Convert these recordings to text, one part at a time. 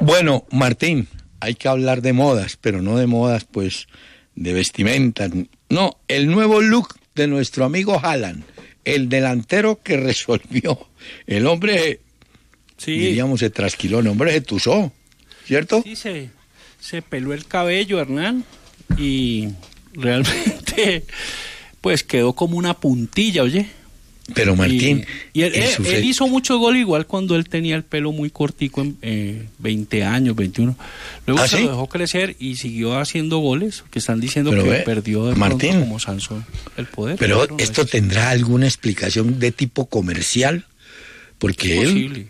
Bueno, Martín, hay que hablar de modas, pero no de modas, pues, de vestimentas. No, el nuevo look de nuestro amigo Haaland, el delantero que resolvió. El hombre, diríamos, se trasquiló, el hombre se tuzó, ¿cierto? Sí, se peló el cabello, Hernán, y realmente, pues, quedó como una puntilla, oye. Pero Martín... Y él hizo mucho gol igual cuando él tenía el pelo muy cortico, en 20 años, 21. Luego se lo dejó crecer y siguió haciendo goles, que están diciendo pero que perdió de Martín, pronto como Sansón el poder. Pero ¿esto tendrá alguna explicación de tipo comercial? Porque él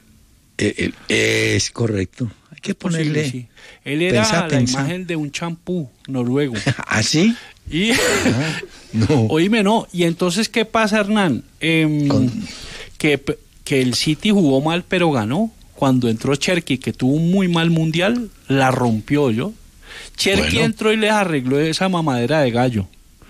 es correcto. Hay que ponerle... Posible, sí. Él era la imagen de un champú noruego. ¿Ah, sí? Y no. Oíme, no. Y entonces, ¿qué pasa, Hernán? Que el City jugó mal, pero ganó. Cuando entró Cherki, que tuvo un muy mal mundial, la rompió yo. Cherki entró y les arregló esa mamadera de gallo.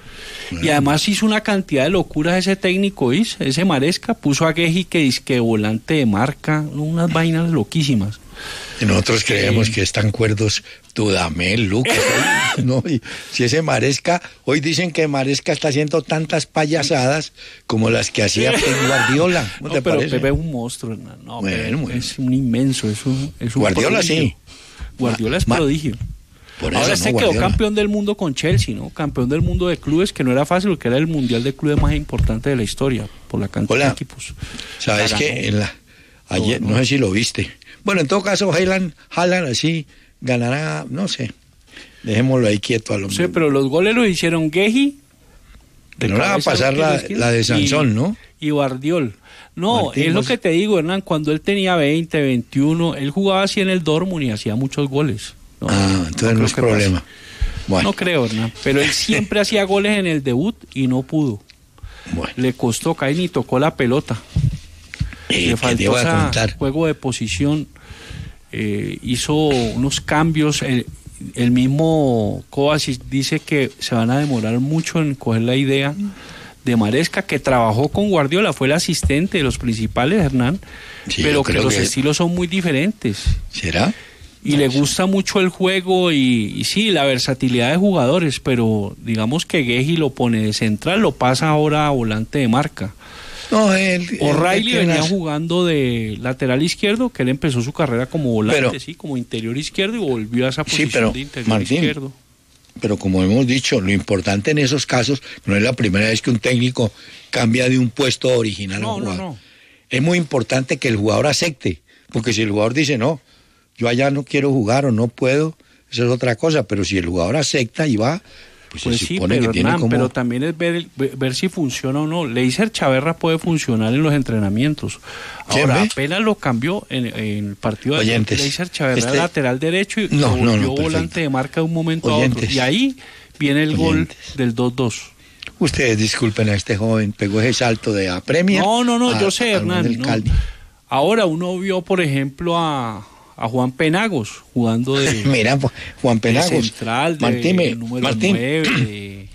Y además hizo una cantidad de locuras ese técnico, ese Maresca, puso a Guehi que volante de marca, unas vainas loquísimas. Y nosotros creemos que están cuerdos Dudamel, Lucas. No, y si ese Maresca, hoy dicen que Maresca está haciendo tantas payasadas como las que hacía Guardiola. ¿Cómo te parece? Pepe es un monstruo. No, bueno. Es un inmenso, es un Guardiola prodigio. Sí. Guardiola es prodigio. Ahora se quedó campeón del mundo con Chelsea, ¿no? Campeón del mundo de clubes, que no era fácil, porque era el mundial de clubes más importante de la historia, por la cantidad de equipos. ¿Sabes qué? Ayer, no sé si lo viste. Bueno, en todo caso, Haaland así ganará, no sé. Dejémoslo ahí quieto al hombre. Sí, pero los goles los hicieron Guehi. Que no le va a pasar la de Sansón, ¿no? Y Guardiol. No, Martín, es lo que te digo, Hernán, cuando él tenía 20, 21, él jugaba así en el Dortmund y hacía muchos goles. No, entonces no es problema. Bueno. No creo, Hernán, pero él siempre hacía goles en el debut y no pudo. Bueno. Le costó caer ni tocó la pelota. Le faltó juego de posición. Hizo unos cambios. El mismo Kovacic dice que se van a demorar mucho en coger la idea de Maresca, que trabajó con Guardiola, fue el asistente de los principales, Hernán, pero que los estilos son muy diferentes. ¿Será? Y le gusta mucho el juego y sí, la versatilidad de jugadores, pero digamos que Guehi lo pone de central, lo pasa ahora a volante de marca. No, O'Reilly venía jugando de lateral izquierdo, que él empezó su carrera como volante, como interior izquierdo, y volvió a esa posición de interior izquierdo. Pero como hemos dicho, lo importante en esos casos no es la primera vez que un técnico cambia de un puesto original a un jugador. No. Es muy importante que el jugador acepte, porque si el jugador dice no, yo allá no quiero jugar o no puedo, eso es otra cosa, pero si el jugador acepta y va, pues se supone que tiene como... Pero también es ver si funciona o no. Leiser Chaverra puede funcionar en los entrenamientos. Ahora, apenas lo cambió en el partido de Leiser Chaverra lateral derecho y volvió volante de marca de un momento a otro. Y ahí viene el gol del 2-2. Ustedes disculpen a este joven, pegó ese salto de a Premier. No, yo sé, Hernán. Ahora uno vio, por ejemplo, a Juan Penagos jugando de... Mira, Juan Penagos. Central, de número 9,